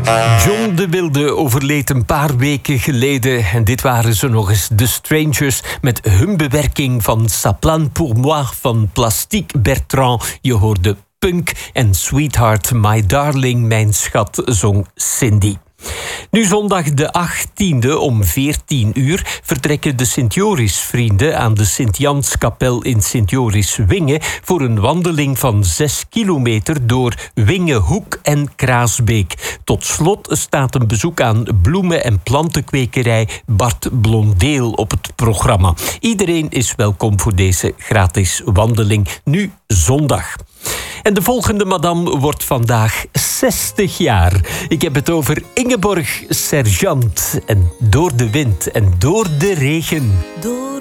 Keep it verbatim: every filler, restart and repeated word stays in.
John de Wilde overleed een paar weken geleden. En dit waren ze nog eens, The Strangers, met hun bewerking van Ça plane pour moi van Plastique Bertrand. Je hoorde Punk en Sweetheart, My Darling, mijn schat, zong Cindy. Nu zondag de achttiende om veertien uur vertrekken de Sint-Joris-vrienden aan de Sint-Janskapel in Sint-Joris-Wingen voor een wandeling van zes kilometer door Wingenhoek en Kraasbeek. Tot slot staat een bezoek aan bloemen- en plantenkwekerij Bart Blondeel op het programma. Iedereen is welkom voor deze gratis wandeling, nu zondag. En de volgende madame wordt vandaag zestig jaar. Ik heb het over Ingeborg Sergeant. En door de wind en door de regen. Door